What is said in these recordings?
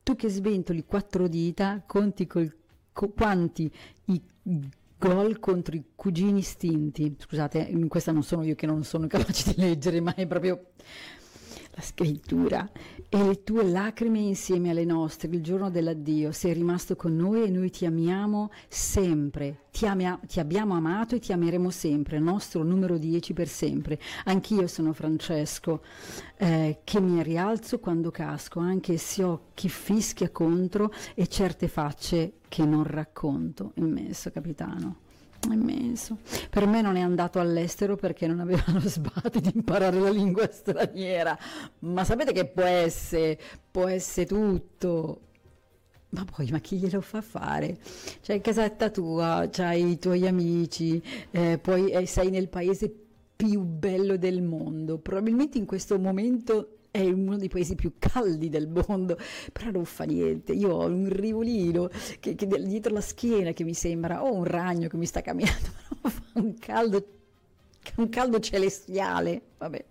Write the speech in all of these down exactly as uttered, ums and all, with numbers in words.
Tu che sventoli quattro dita, conti col, co, quanti i gol contro i cugini stinti. Scusate, in questa non sono io che non sono capace di leggere, ma è proprio la scrittura. E le tue lacrime insieme alle nostre, il giorno dell'addio, sei rimasto con noi e noi ti amiamo sempre, ti, amia- ti abbiamo amato e ti ameremo sempre, nostro numero dieci per sempre. Anch'io sono Francesco, eh, che mi rialzo quando casco, anche se ho chi fischia contro e certe facce che non racconto. Immenso capitano. Immenso. Per me non è andato all'estero perché non aveva lo sbatti di imparare la lingua straniera, ma sapete che può essere, può essere tutto. Ma poi, ma chi glielo fa fare? C'hai casetta tua, c'hai i tuoi amici, eh, poi eh, sei nel paese più bello del mondo, probabilmente in questo momento è uno dei paesi più caldi del mondo, però non fa niente. Io ho un rivolino che, che dietro la schiena che mi sembra, o un ragno che mi sta camminando, però fa un caldo, un caldo celestiale, vabbè.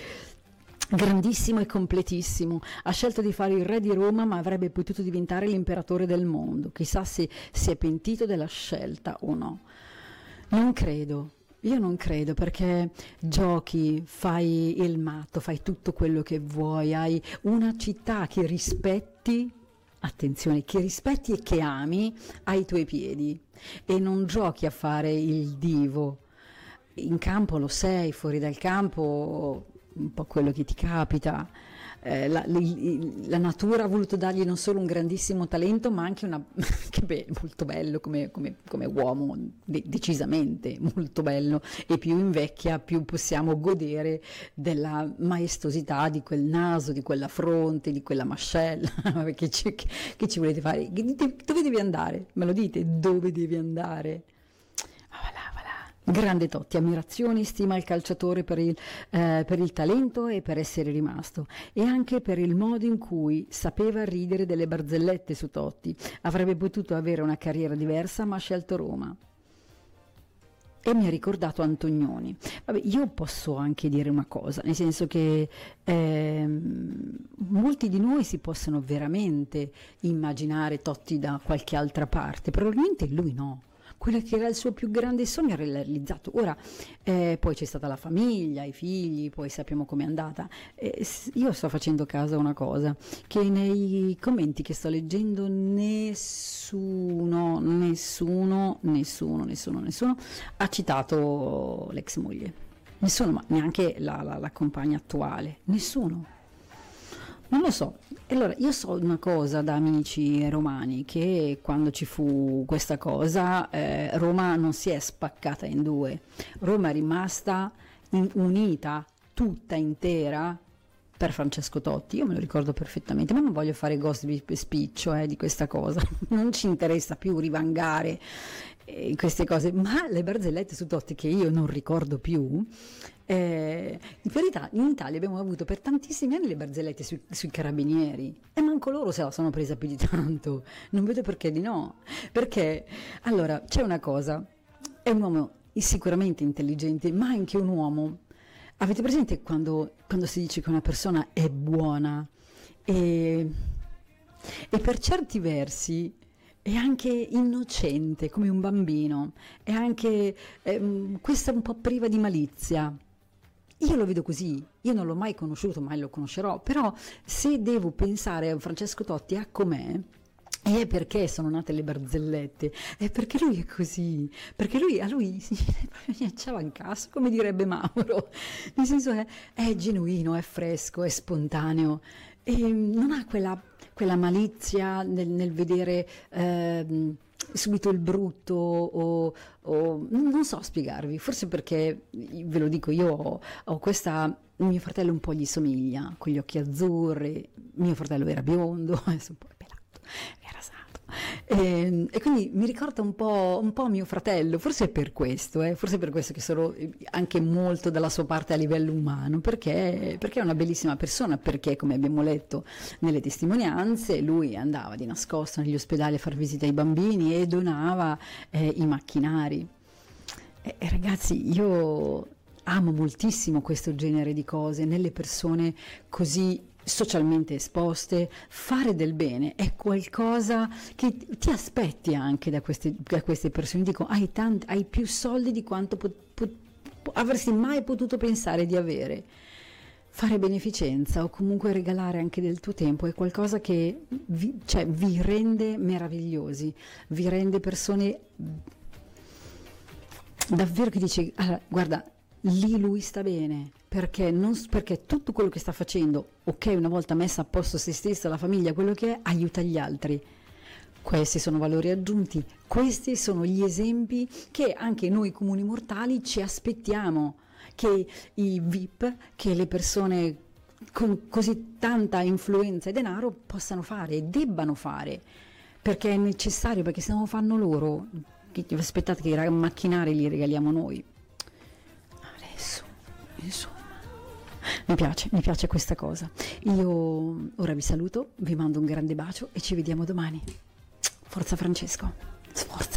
Grandissimo e completissimo. Ha scelto di fare il re di Roma, ma avrebbe potuto diventare l'imperatore del mondo. Chissà se si è pentito della scelta o no. Non credo. Io non credo, perché giochi, fai il matto, fai tutto quello che vuoi, hai una città che rispetti, attenzione, che rispetti e che ami ai tuoi piedi, e non giochi a fare il divo. In campo lo sei, fuori dal campo un po' quello che ti capita. Eh, la, la, la natura ha voluto dargli non solo un grandissimo talento, ma anche una che beh, molto bello come, come, come uomo, de, decisamente molto bello, e più invecchia più possiamo godere della maestosità di quel naso, di quella fronte, di quella mascella. che, ci, che, che ci volete fare? Dove devi andare? Me lo dite? Dove devi andare? Ah, voilà, voilà. Grande Totti, ammirazione e stima al calciatore per il, eh, per il talento e per essere rimasto, e anche per il modo in cui sapeva ridere delle barzellette su Totti. Avrebbe potuto avere una carriera diversa, ma ha scelto Roma. E mi ha ricordato Antonioni. Vabbè, io posso anche dire una cosa, nel senso che ehm, molti di noi si possono veramente immaginare Totti da qualche altra parte, probabilmente lui no. Quello che era il suo più grande sogno era realizzato. Ora, eh, poi c'è stata la famiglia, i figli, poi sappiamo com'è andata. Eh, io sto facendo caso a una cosa, che nei commenti che sto leggendo nessuno, nessuno, nessuno, nessuno, nessuno ha citato l'ex moglie. Nessuno, ma neanche la, la, la compagna attuale. Nessuno. Non lo so. Allora, io so una cosa da amici romani, che quando ci fu questa cosa, eh, Roma non si è spaccata in due. Roma è rimasta in, unita, tutta intera, per Francesco Totti. Io me lo ricordo perfettamente, ma non voglio fare gossip e spiccio eh, di questa cosa. Non ci interessa più rivangare eh, queste cose, ma le barzellette su Totti, che io non ricordo più. Eh, in verità in Italia abbiamo avuto per tantissimi anni le barzellette sui, sui carabinieri, e manco loro se la sono presa più di tanto. Non vedo perché di no, perché allora c'è una cosa: è un uomo sicuramente intelligente, ma anche un uomo, avete presente quando, quando si dice che una persona è buona e, e per certi versi è anche innocente come un bambino, è anche ehm, questa un po' priva di malizia. Io lo vedo così, io non l'ho mai conosciuto, mai lo conoscerò, però se devo pensare a Francesco Totti a com'è, e è perché sono nate le barzellette, è perché lui è così, perché lui, a lui si acciava in caso, come direbbe Mauro, nel senso è, è genuino, è fresco, è spontaneo, e non ha quella, quella malizia nel, nel vedere eh, subito il brutto, o, o non so spiegarvi, forse perché, ve lo dico, io ho, ho questa, mio fratello un po' gli somiglia, con gli occhi azzurri, mio fratello era biondo, adesso un po' è pelato, è rasato, e, e quindi mi ricorda un po', un po' mio fratello, forse è per questo, eh, forse è per questo che sono anche molto dalla sua parte a livello umano, perché, perché è una bellissima persona, perché come abbiamo letto nelle testimonianze lui andava di nascosto negli ospedali a far visita ai bambini e donava eh, i macchinari. E, e ragazzi, io amo moltissimo questo genere di cose nelle persone così socialmente esposte, fare del bene è qualcosa che ti aspetti anche da queste, da queste persone. Dico, hai, tanti, hai più soldi di quanto pot, pot, avresti mai potuto pensare di avere. Fare beneficenza o comunque regalare anche del tuo tempo è qualcosa che vi, cioè, vi rende meravigliosi, vi rende persone davvero che dici, allora, guarda, lì lui sta bene, perché, non, perché tutto quello che sta facendo, ok, una volta messa a posto se stessa, la famiglia, quello che è, aiuta gli altri. Questi sono valori aggiunti, questi sono gli esempi che anche noi comuni mortali ci aspettiamo, che i V I P, che le persone con così tanta influenza e denaro possano fare e debbano fare, perché è necessario, perché se non lo fanno loro, aspettate che i macchinari li regaliamo noi. Adesso, insomma, mi piace, mi piace questa cosa. Io ora vi saluto, vi mando un grande bacio e ci vediamo domani. Forza Francesco, sforza.